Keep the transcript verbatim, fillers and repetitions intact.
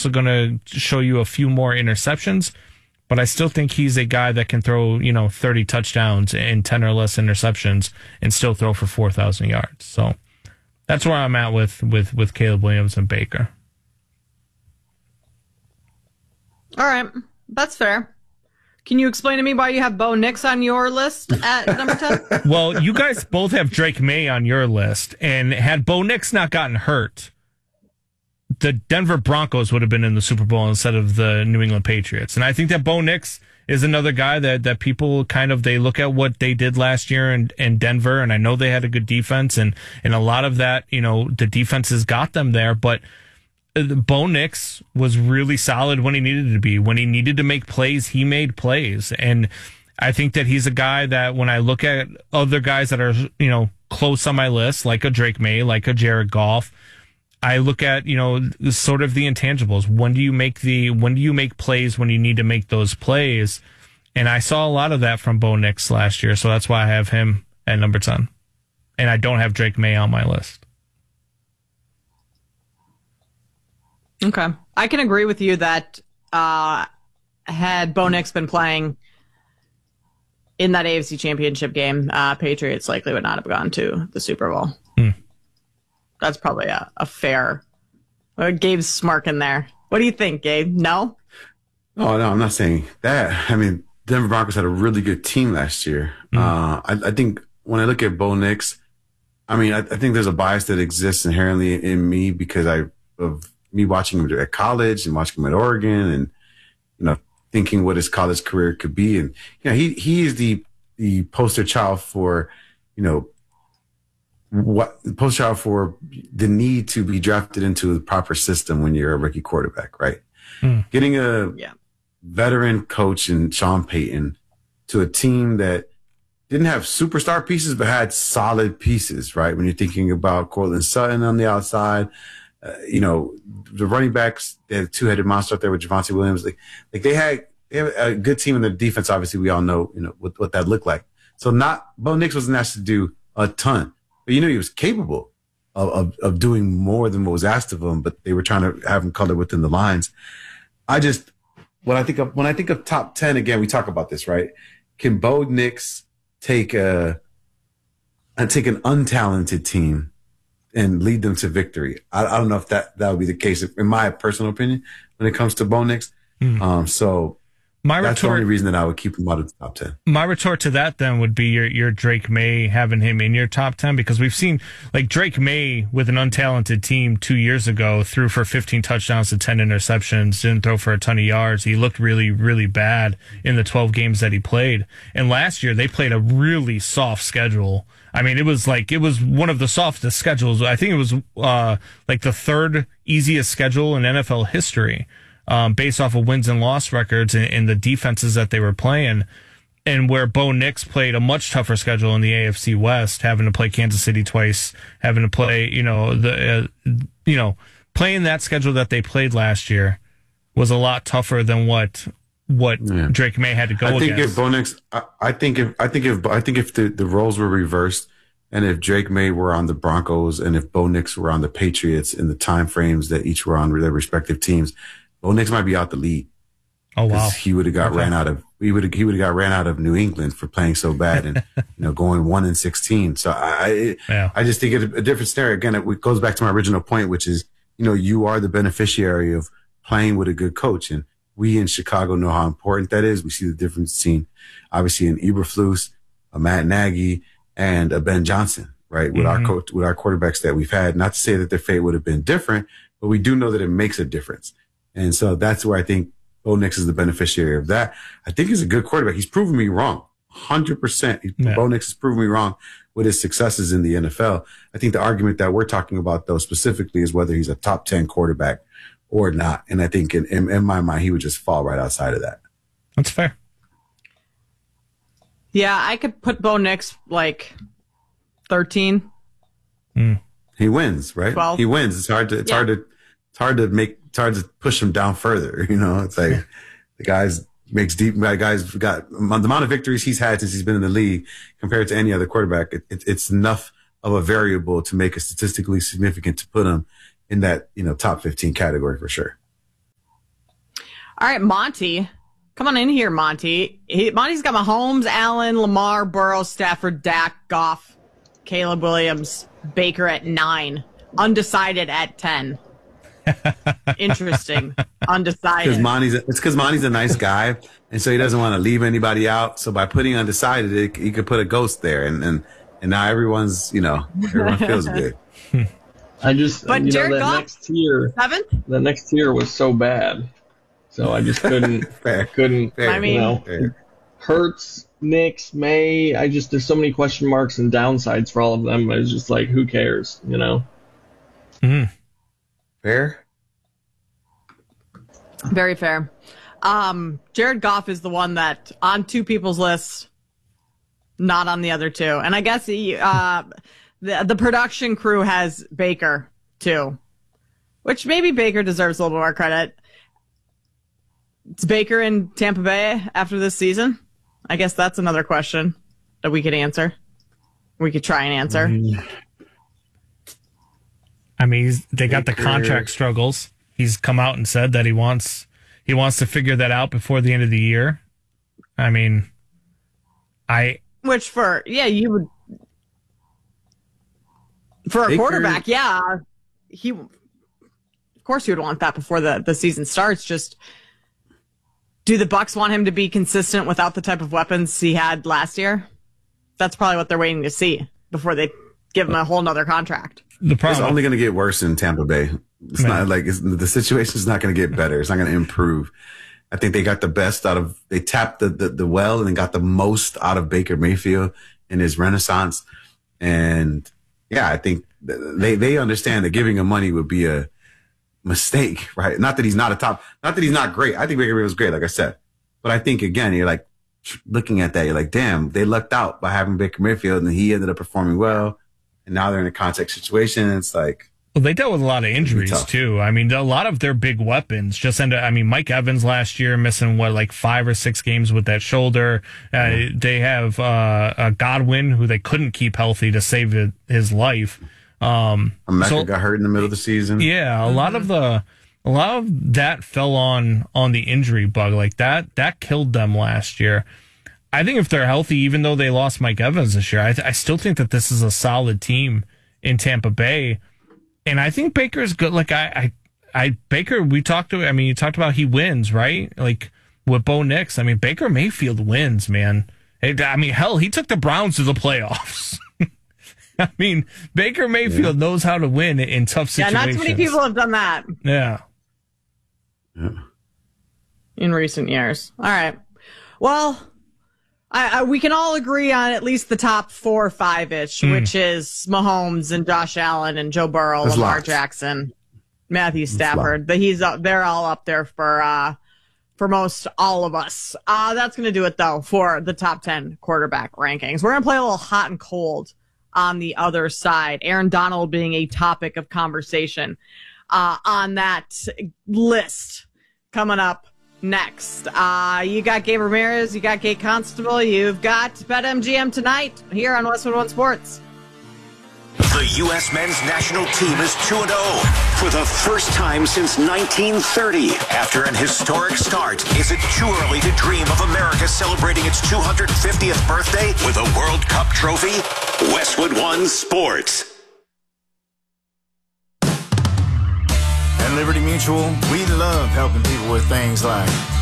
also going to show you a few more interceptions, but I still think he's a guy that can throw, you know, thirty touchdowns and ten or less interceptions and still throw for four thousand yards. So that's where I'm at with, with, with Caleb Williams and Baker. All right. That's fair. Can you explain to me why you have Bo Nix on your list at number ten? Well, you guys both have Drake May on your list, and had Bo Nix not gotten hurt, the Denver Broncos would have been in the Super Bowl instead of the New England Patriots. And I think that Bo Nix is another guy that, that people kind of, they look at what they did last year in, in Denver, and I know they had a good defense, and, and a lot of that, you know, the defenses got them there, but Bo Nix was really solid when he needed to be. When he needed to make plays, he made plays. And I think that he's a guy that when I look at other guys that are, you know, close on my list, like a Drake May, like a Jared Goff, I look at, you know, sort of the intangibles. When do you make the, when do you make plays when you need to make those plays? And I saw a lot of that from Bo Nix last year. So that's why I have him at number ten. And I don't have Drake May on my list. Okay. I can agree with you that uh, had Bo Nix been playing in that A F C Championship game, uh, Patriots likely would not have gone to the Super Bowl. Hmm. That's probably a, a fair... Uh, Gabe's smirking there. What do you think, Gabe? No? Oh, no, I'm not saying that. I mean, Denver Broncos had a really good team last year. Hmm. Uh, I, I think when I look at Bo Nix, I mean, I, I think there's a bias that exists inherently in me because I of me watching him at college and watching him at Oregon and, you know, thinking what his college career could be. And, you know, he, he is the, the poster child for, you know, what poster child for the need to be drafted into the proper system when you're a rookie quarterback, right? Hmm. Getting a yeah. veteran coach in Sean Payton to a team that didn't have superstar pieces, but had solid pieces, right? When you're thinking about Cortland Sutton on the outside, Uh, you know, the running backs, they had a two-headed monster out there with Javonte Williams. Like, like they had, they had a good team in the defense. Obviously, we all know, you know, what, what that looked like. So not, Bo Nix wasn't asked to do a ton, but you know, he was capable of, of, of doing more than what was asked of him, but they were trying to have him color within the lines. I just, when I think of, when I think of top ten, again, we talk about this, right? Can Bo Nix take a, and take an untalented team and lead them to victory? I, I don't know if that, that would be the case, in my personal opinion, when it comes to Bo Nix. Mm. Um, so my that's retort, the only reason that I would keep him out of the top ten. My retort to that then would be your, your Drake May having him in your top ten, because we've seen like Drake May with an untalented team two years ago threw for fifteen touchdowns and ten interceptions, didn't throw for a ton of yards. He looked really, really bad in the twelve games that he played. And last year they played a really soft schedule. I mean, it was like, it was one of the softest schedules. I think it was uh, like the third easiest schedule in N F L history, um, based off of wins and loss records and, and the defenses that they were playing. And where Bo Nix played a much tougher schedule in the A F C West, having to play Kansas City twice, having to play, you know, the, uh, you know, playing that schedule that they played last year was a lot tougher than what what yeah. Drake May had to go I think against. if Bo Nix, I, I think if I think if I think if the, the roles were reversed, and if Drake May were on the Broncos and if Bo Nix were on the Patriots in the time frames that each were on their respective teams, Bo Nix might be out the league. Oh wow! He would have got okay. ran out of he would he would have got ran out of New England for playing so bad and you know going one and sixteen. So I yeah. I just think it's a different scenario. Again, it goes back to my original point, which is you know you are the beneficiary of playing with a good coach, and we in Chicago know how important that is. We see the difference between obviously an Eberflus, a Matt Nagy, and a Ben Johnson, right? With mm-hmm. our coach, with our quarterbacks that we've had. Not to say that their fate would have been different, but we do know that it makes a difference. And so that's where I think Bo Nix is the beneficiary of that. I think he's a good quarterback. He's proven me wrong. one hundred percent. Yeah. Bo Nix has proven me wrong with his successes in the N F L. I think the argument that we're talking about, though, specifically is whether he's a top ten quarterback or not. And I think in, in, in my mind, he would just fall right outside of that. That's fair. Yeah, I could put Bo Nix like thirteen. Mm. He wins, right? twelve. He wins. It's hard to, it's yeah. hard to, it's hard to make, it's hard to push him down further. You know, it's like the guy's makes deep, guys got the amount of victories he's had since he's been in the league compared to any other quarterback. It, it, it's enough of a variable to make it statistically significant to put him in that, you know, top fifteen category for sure. All right, Monty. Come on in here, Monty. He, Monty's got Mahomes, Allen, Lamar, Burrow, Stafford, Dak, Goff, Caleb Williams, Baker at nine. Undecided at ten. Interesting. Undecided. Because Monty's, it's because Monty's a nice guy, and so he doesn't want to leave anybody out. So by putting undecided, it, he could put a ghost there, and, and, and now everyone's, you know, everyone feels good. I just, But you Jared know, that Goff, next tier, seventh? the next tier was so bad. So I just couldn't, Fair. couldn't, Fair. I mean- you know, Fair. Hurts, Knicks, May. I just, there's so many question marks and downsides for all of them. It's just like, who cares, you know? Mm. Fair. Very fair. Um, Jared Goff is the one that on two people's lists, not on the other two. And I guess he, uh, the the production crew has Baker too, which maybe Baker deserves a little more credit. It's Baker in Tampa Bay after this season. I guess that's another question that we could answer. We could try and answer. Mm. I mean, he's, they got the Baker. contract struggles. He's come out and said that he wants he wants to figure that out before the end of the year. I mean, I Which for yeah, you would for a Baker- quarterback, yeah, he of course you would want that before the the season starts. Just do the Bucks want him to be consistent without the type of weapons he had last year? That's probably what they're waiting to see before they give him a whole nother contract. the It's problem only going to get worse in Tampa Bay. It's Man. not like it's, the situation is not going to get better. It's not going to improve. I think they got the best out of, they tapped the, the, the well and got the most out of Baker Mayfield in his renaissance. And yeah, I think they, they understand that giving him money would be a mistake, right? Not that he's not a top, not that he's not great. I think Baker Mayfield was great, like I said. But I think, again, you're like looking at that, you're like, damn, they lucked out by having Baker Mayfield and he ended up performing well. And now they're in a contact situation. And it's like, Well, they dealt with a lot of injuries tough. too. I mean, a lot of their big weapons just ended. I mean, Mike Evans last year missing what like five or six games with that shoulder. Uh, Mm-hmm. They have uh, uh, Godwin, who they couldn't keep healthy to save it, his life. Um, Mecca so- got hurt in the middle of the season. yeah, a lot of the a lot of that fell on on the injury bug. Like that that killed them last year. I think if they're healthy, even though they lost Mike Evans this year, I, th- I still think that this is a solid team in Tampa Bay. And I think Baker's good. Like I, I, I Baker, we talked to, I mean, you talked about he wins, right? Like with Bo Nix. I mean, Baker Mayfield wins, man. It, I mean, hell, he took the Browns to the playoffs. I mean, Baker Mayfield yeah. knows how to win in tough Yeah, situations. not too many people have done that. Yeah. Yeah. In recent years. All right. Well, I, I, we can all agree on at least the top four or five-ish, mm. which is Mahomes and Josh Allen and Joe Burrow, That's Lamar locked. Jackson, Matthew Stafford. But he's up, they're all up there for uh, for most all of us. Uh, that's going to do it, though, for the top ten quarterback rankings. We're going to play a little hot and cold on the other side. Aaron Donald being a topic of conversation uh, on that list coming up next. Uh, you got Gabe Ramirez, you got Kate Constable, you've got BetMGM tonight here on Westwood One Sports. The U S men's national team is two and oh for the first time since nineteen thirty. After an historic start, is it too early to dream of America celebrating its two hundred fiftieth birthday with a World Cup trophy? Westwood One Sports. At Liberty Mutual, we love helping people with things like